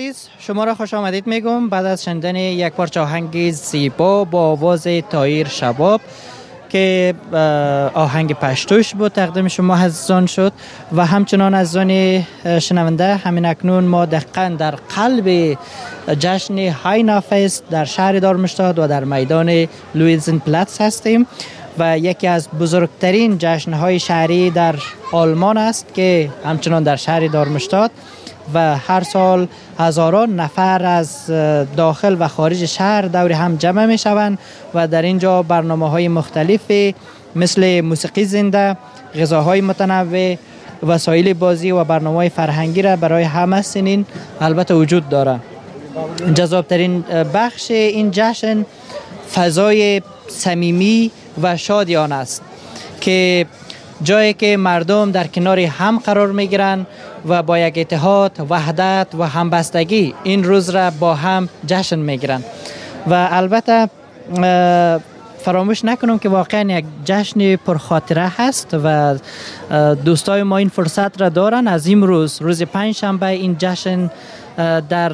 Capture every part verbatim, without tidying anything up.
عزیز، شما را خوش آمدید میگم بعد از شنیدن یک پارچه آهنگ زیبا با آواز طاهر شباب که آهنگ پشتوش بود تقدیم شما عزیزان شد و همچنان عزیزان شنونده، همین اکنون ما دقیقاً در قلب جشن هاینا فست در شهر دارمشتاد و در میدان لویزن پلاتس هستیم و یکی از بزرگترین جشن‌های شهری در آلمان است که همچنان در شهر دارمشتاد و هر سال هزاران نفر از داخل و خارج شهر دور هم جمع می شوند و در اینجا برنامه‌های مختلفی مثل موسیقی زنده، غذاهای متنوع، وسایل بازی و برنامه‌های فرهنگی را برای همه سنین البته وجود دارد. جذابترین بخش این جشن فضای صمیمی و شادیان است که جایی که مردم در کنار هم قرار میگیرند و با یک اتحاد، وحدت و همبستگی این روز را با هم جشن میگیرند و البته فراموش نکنم که واقعا یک جشن پرخاطره هست و دوستای ما این فرصت را دارن. از این روز روز پنج شنبه این جشن در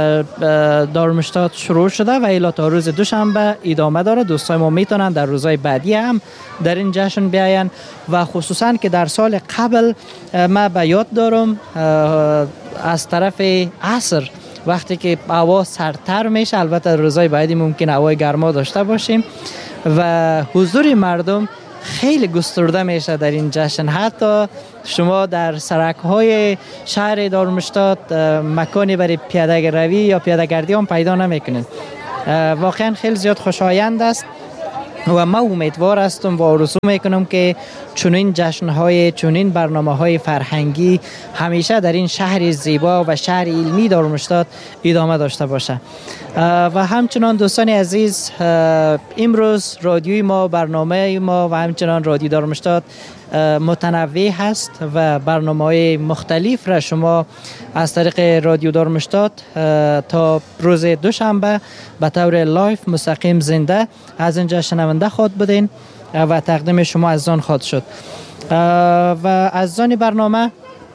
دارمشتاد شروع شده و الی تا روز دوشنبه ادامه داره. دوستای ما میتونن در روزهای بعدی هم در این جشن بیاین و خصوصا که در سال قبل ما به یاد دارم از طرف عصر وقتی که هوا سردتر میشه، البته روزهای بعدی ممکن هوای گرما داشته باشیم و حضور مردم خیلی گسترده میشه در این جشن. حتی شما در سرک‌های شهر دارمشتاد مکانی برای پیاده روی یا پیاده گردی هم پیدا نمیکنید. واقعا خیلی زیاد خوشایند است و ما امیدوار هستم و آرزو میکنم که چنین جشن‌های، چنین برنامه‌های فرهنگی همیشه در این شهر زیبا و شهر علمی دارمشتاد ادامه داشته باشه. و همچنان دوستان عزیز، امروز رادیوی ما، برنامه ما و همچنان رادیو دارمشتاد متنوع هست و برنامه‌های مختلف را شما از طریق رادیو دارمشتاد تا روز دوشنبه به طور لایف مستقیم زنده از اینجا شنونده خواهد بودین و تقدیم شما از آن خواهد شد. و از آن برنامه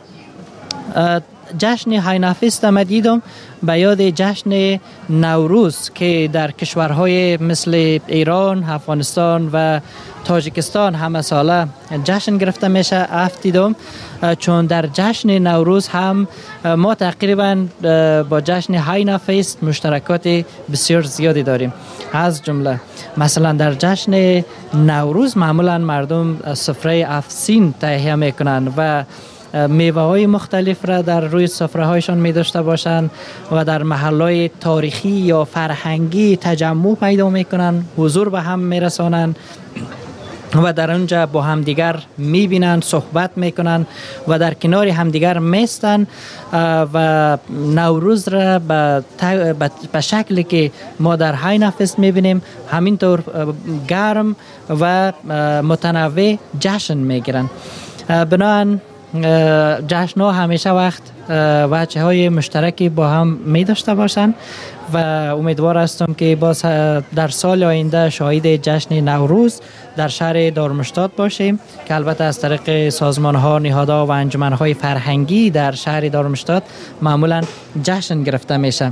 جشن هاینا فست ما دیدم به یاد جشن نوروز که در کشورهای مثل ایران، افغانستان و تاجیکستان همه ساله جشن گرفته میشه افتیدم، چون در جشن نوروز هم ما تقریبا با جشن هاینا فست مشترکات بسیار زیادی داریم. از جمله مثلا در جشن نوروز معمولا مردم سفره افسین تهیه میکنن و میوه های مختلف را در روی سفره هایشان می داشته باشند و در محلهای تاریخی یا فرهنگی تجمع پیدا می کنند، حضور به هم می رسانند و در اونجا با همدیگر می بینند، صحبت می کنند و در کنار همدیگر میستند و نوروز را به شکلی که ما در هاینا فست می بینیم همینطور گرم و متنوع جشن می گیرند. بنابراین جشن ها همیشه وقت وجه های مشترکی با هم می داشته باشند و امیدوار هستم که باز در سال آینده شاهد جشن نوروز در شهر دارمشتاد باشیم که البته از طریق سازمان ها، نهادها و انجمن های فرهنگی در شهر دارمشتاد معمولا جشن گرفته میشه.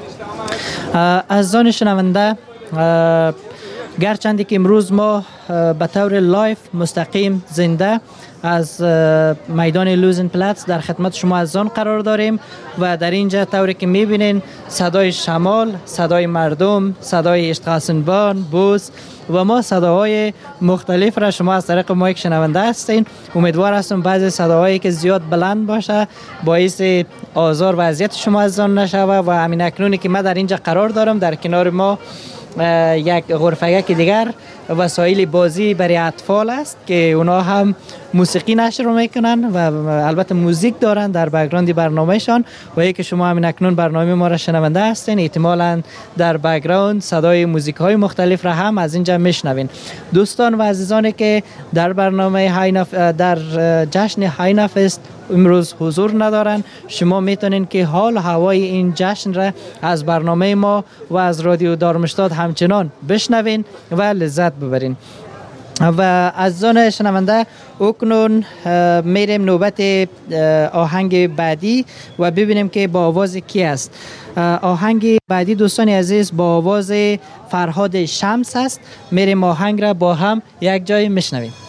از آن شنونده، گرچند که امروز ما به طور لایف مستقیم زنده از میدان لویزن پلاتس در خدمت شما از آن قرار داریم و در اینجا طوری که میبینین صدای شمال، صدای مردم، صدای اشتغاسنبان، بوس و ما صداهای مختلف را شما از طریق مایک شنونده هستین. امیدوار هستم بعضی صداهایی که زیاد بلند باشه باعث آزار و اذیت شما از آن نشوه و همین اکنونی که ما در اینجا قرار دارم در کنار ما یک غرفه که دیگر وسایل بازی برای اطفال است که اونا هم موسیقی نشر میکنن و البته موزیک دارن در بک‌گراند برنامهشان و یکی شما همین اکنون برنامه ما را شنونده هستین، احتمالاً در بک‌گراند صدای موزیک های مختلف را هم از اینجا میشنوین. دوستان و عزیزانی که در برنامه هاینا در جشن هاینا فست امروز حضور ندارن، شما میتونین که حال هوای این جشن را از برنامه ما و از رادیو دارمشتاد همچنان بشنوین و لذت ببرین. و از زان شنونده اکنون میریم نوبت آهنگ بعدی و ببینیم که با آواز کی است. آهنگ بعدی دوستان عزیز با آواز فرهاد شمس است. میریم آهنگ را با هم یک جای میشنویم.